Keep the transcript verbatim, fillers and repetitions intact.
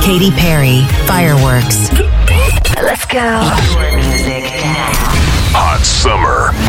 Katy Perry, Fireworks. Let's go. Your music. Hot Summer